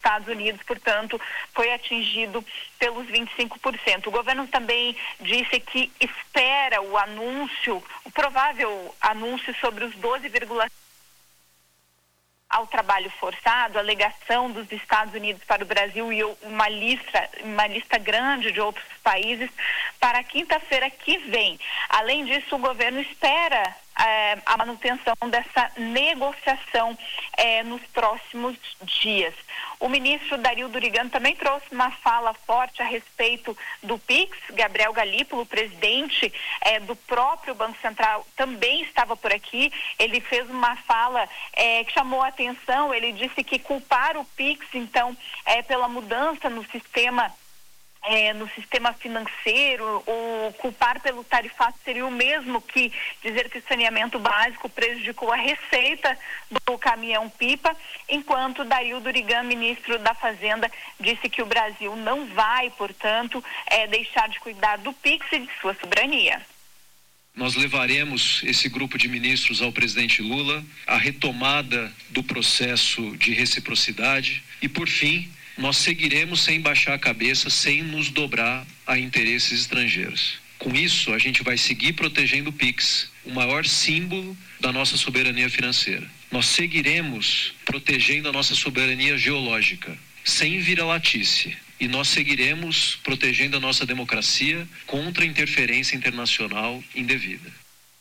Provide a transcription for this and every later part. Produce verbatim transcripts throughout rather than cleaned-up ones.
Estados Unidos, portanto, foi atingido pelos vinte e cinco por cento. O governo também disse que espera o anúncio, o provável anúncio sobre os doze vírgula cinco por cento ao trabalho forçado, a alegação dos Estados Unidos para o Brasil e uma lista, uma lista grande de outros países para a quinta-feira que vem. Além disso, o governo espera é, a manutenção dessa negociação é, nos próximos dias. O ministro Dario Durigan também trouxe uma fala forte a respeito do Pix. Gabriel Galípolo, presidente é, do próprio Banco Central, também estava por aqui. Ele fez uma fala é, que chamou a atenção. Ele disse que culpar o Pix, então, é, pela mudança no sistema É, no sistema financeiro, ou culpar pelo tarifato seria o mesmo que dizer que o saneamento básico prejudicou a receita do caminhão-pipa, enquanto Dario Durigan, ministro da Fazenda, disse que o Brasil não vai, portanto, é, deixar de cuidar do Pix e de sua soberania. Nós levaremos esse grupo de ministros ao presidente Lula, a retomada do processo de reciprocidade e, por fim, nós seguiremos sem baixar a cabeça, sem nos dobrar a interesses estrangeiros. Com isso, a gente vai seguir protegendo o Pix, o maior símbolo da nossa soberania financeira. Nós seguiremos protegendo a nossa soberania geológica, sem vira-latice. E nós seguiremos protegendo a nossa democracia contra a interferência internacional indevida.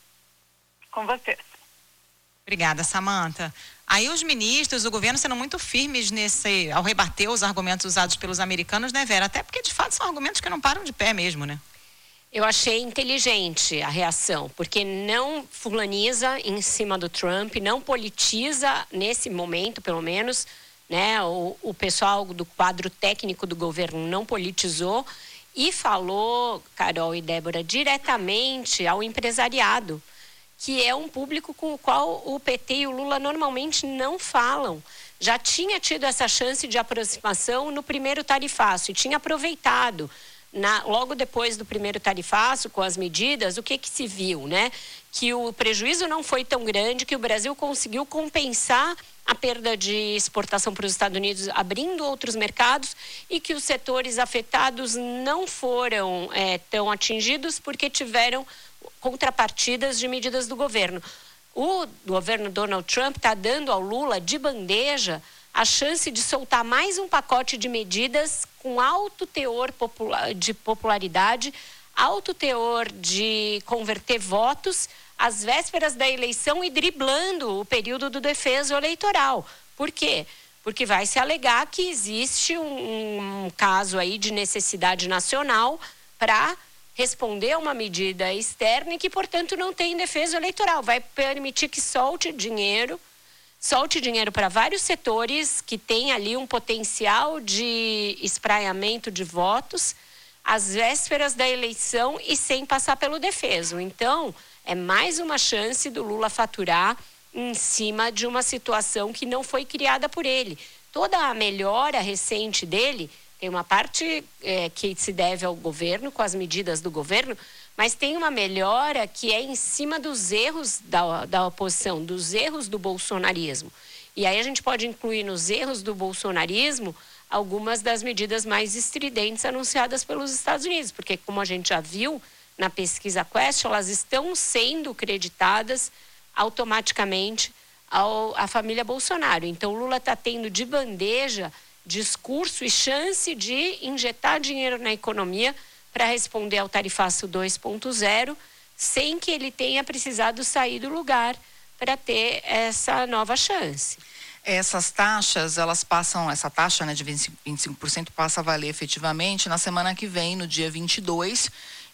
Com você. Obrigada, Samantha. Aí os ministros, o governo sendo muito firmes nesse, ao rebater os argumentos usados pelos americanos, né, Vera? Até porque, de fato, são argumentos que não param de pé mesmo, né? Eu achei inteligente a reação, porque não fulaniza em cima do Trump, não politiza nesse momento, pelo menos, né? O, o pessoal do quadro técnico do governo não politizou e falou, Carol e Débora, diretamente ao empresariado, que é um público com o qual o P T e o Lula normalmente não falam. Já tinha tido essa chance de aproximação no primeiro tarifaço e tinha aproveitado. Na, logo depois do primeiro tarifaço, com as medidas, o que que se viu, né? Que o prejuízo não foi tão grande, que o Brasil conseguiu compensar a perda de exportação para os Estados Unidos, abrindo outros mercados, e que os setores afetados não foram é, tão atingidos porque tiveram contrapartidas de medidas do governo. O governo Donald Trump está dando ao Lula de bandeja a chance de soltar mais um pacote de medidas com alto teor de popularidade, alto teor de converter votos às vésperas da eleição e driblando o período do defeso eleitoral. Por quê? Porque vai se alegar que existe um, um caso aí de necessidade nacional para responder a uma medida externa e que, portanto, não tem defesa eleitoral. Vai permitir que solte dinheiro, solte dinheiro para vários setores que têm ali um potencial de espraiamento de votos às vésperas da eleição e sem passar pelo defeso. Então, é mais uma chance do Lula faturar em cima de uma situação que não foi criada por ele. Toda a melhora recente dele tem uma parte é, que se deve ao governo, com as medidas do governo, mas tem uma melhora que é em cima dos erros da, da oposição, dos erros do bolsonarismo. E aí a gente pode incluir nos erros do bolsonarismo algumas das medidas mais estridentes anunciadas pelos Estados Unidos, porque, como a gente já viu na pesquisa Quest, elas estão sendo creditadas automaticamente ao, à família Bolsonaro. Então, o Lula está tendo de bandeja discurso e chance de injetar dinheiro na economia para responder ao tarifaço dois ponto zero, sem que ele tenha precisado sair do lugar para ter essa nova chance. Essas taxas, elas passam, essa taxa, né, de vinte e cinco por cento passa a valer efetivamente na semana que vem, no dia vinte e dois,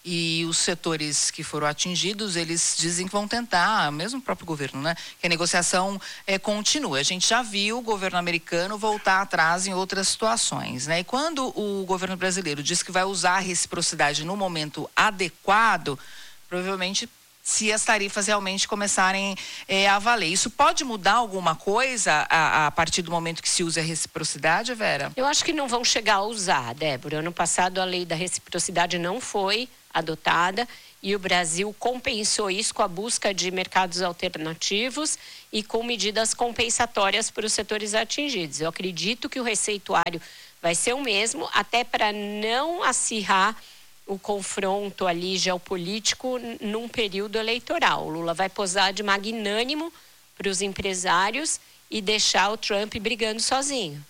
e os setores que foram atingidos, eles dizem que vão tentar, mesmo o próprio governo, né, que a negociação é, continue. A gente já viu o governo americano voltar atrás em outras situações, né, e quando o governo brasileiro diz que vai usar a reciprocidade no momento adequado, provavelmente se as tarifas realmente começarem é, a valer. Isso pode mudar alguma coisa a, a partir do momento que se usa a reciprocidade, Vera? Eu acho que não vão chegar a usar, Débora. Ano passado a lei da reciprocidade não foi adotada e o Brasil compensou isso com a busca de mercados alternativos e com medidas compensatórias para os setores atingidos. Eu acredito que o receituário vai ser o mesmo, até para não acirrar o confronto ali geopolítico num período eleitoral. O Lula vai posar de magnânimo para os empresários e deixar o Trump brigando sozinho.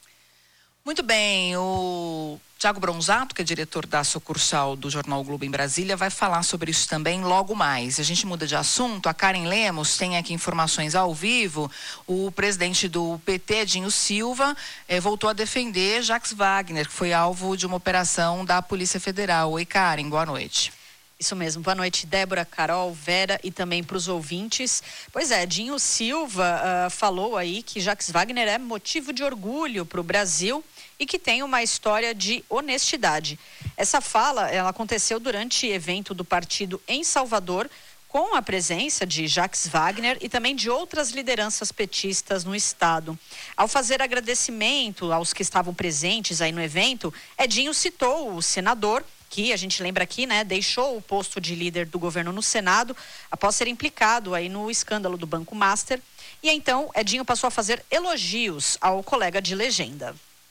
Muito bem, o Tiago Bronzato, que é diretor da sucursal do Jornal Globo em Brasília, vai falar sobre isso também logo mais. A gente muda de assunto, a Karen Lemos tem aqui informações ao vivo. O presidente do P T, Edinho Silva, eh, voltou a defender Jacques Wagner, que foi alvo de uma operação da Polícia Federal. Oi, Karen, boa noite. Isso mesmo. Boa noite, Débora, Carol, Vera e também para os ouvintes. Pois é, Edinho Silva uh, falou aí que Jacques Wagner é motivo de orgulho para o Brasil e que tem uma história de honestidade. Essa fala, ela aconteceu durante evento do partido em Salvador, com a presença de Jacques Wagner e também de outras lideranças petistas no estado. Ao fazer agradecimento aos que estavam presentes aí no evento, Edinho citou o senador, que a gente lembra aqui, né, deixou o posto de líder do governo no Senado após ser implicado aí no escândalo do Banco Master. E então, Edinho passou a fazer elogios ao colega de legenda.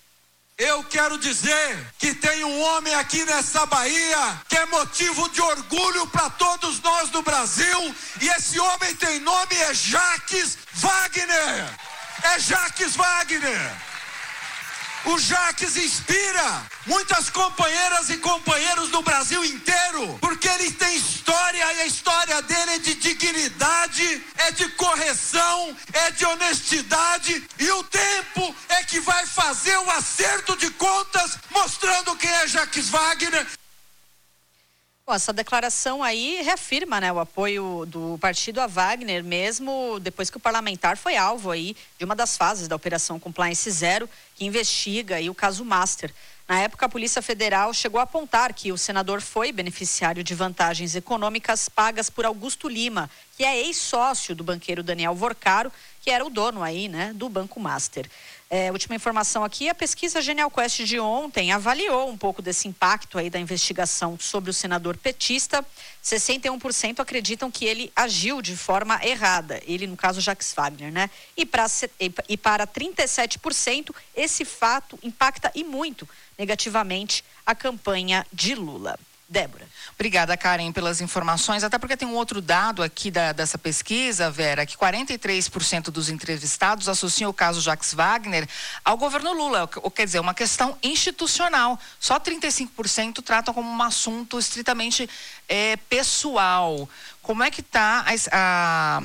Eu quero dizer que tem um homem aqui nessa Bahia que é motivo de orgulho para todos nós do Brasil, e esse homem tem nome, é Jacques Wagner. É Jacques Wagner. O Jacques inspira muitas companheiras e companheiros do Brasil inteiro, porque ele tem história, e a história dele é de dignidade, é de correção, é de honestidade, e o tempo é que vai fazer o acerto de contas, mostrando quem é Jacques Wagner. Bom, essa declaração aí reafirma, né, o apoio do partido a Wagner, mesmo depois que o parlamentar foi alvo aí de uma das fases da Operação Compliance Zero, que investiga aí o caso Master. Na época, a Polícia Federal chegou a apontar que o senador foi beneficiário de vantagens econômicas pagas por Augusto Lima, que é ex-sócio do banqueiro Daniel Vorcaro, que era o dono aí, né, do Banco Master. É, última informação aqui, a pesquisa Genial Quest de ontem avaliou um pouco desse impacto aí da investigação sobre o senador petista. sessenta e um por cento acreditam que ele agiu de forma errada, ele no caso Jacques Wagner, né? E para, e para trinta e sete por cento esse fato impacta e muito negativamente a campanha de Lula. Débora. Obrigada, Karen, pelas informações, até porque tem um outro dado aqui da, dessa pesquisa, Vera, que quarenta e três por cento dos entrevistados associam o caso Jacques Wagner ao governo Lula, ou quer dizer, uma questão institucional. Só trinta e cinco por cento tratam como um assunto estritamente é, pessoal. Como é que está a, a,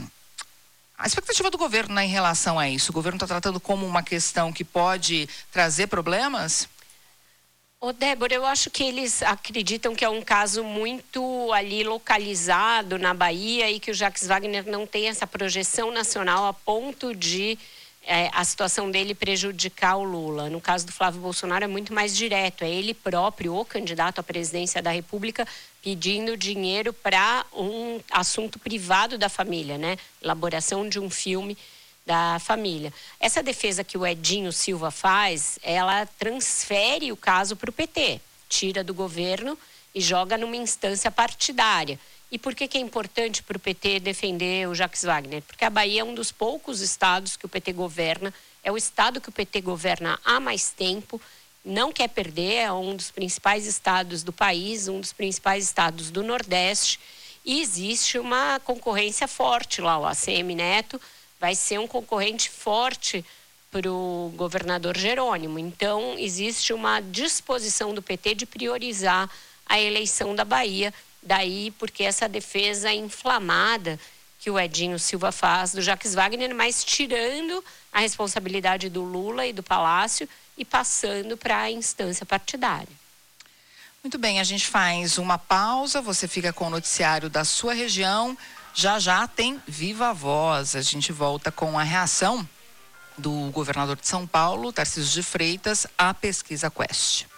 a expectativa do governo, né, em relação a isso? O governo está tratando como uma questão que pode trazer problemas? Ô, Débora, eu acho que eles acreditam que é um caso muito ali localizado na Bahia e que o Jacques Wagner não tem essa projeção nacional a ponto de é, a situação dele prejudicar o Lula. No caso do Flávio Bolsonaro é muito mais direto, é ele próprio, o candidato à presidência da República, pedindo dinheiro para um assunto privado da família, né? Elaboração de um filme da família. Essa defesa que o Edinho Silva faz, ela transfere o caso para o P T, tira do governo e joga numa instância partidária. E por que que é importante para o P T defender o Jacques Wagner? Porque a Bahia é um dos poucos estados que o P T governa, é o estado que o P T governa há mais tempo, não quer perder, é um dos principais estados do país, um dos principais estados do Nordeste, e existe uma concorrência forte lá, o A C M Neto vai ser um concorrente forte para o governador Jerônimo. Então, existe uma disposição do P T de priorizar a eleição da Bahia. Daí, porque essa defesa inflamada que o Edinho Silva faz do Jacques Wagner, mas tirando a responsabilidade do Lula e do Palácio e passando para a instância partidária. Muito bem, a gente faz uma pausa, você fica com o noticiário da sua região. Já já tem Viva Voz. A gente volta com a reação do governador de São Paulo, Tarcísio de Freitas, à pesquisa Quest.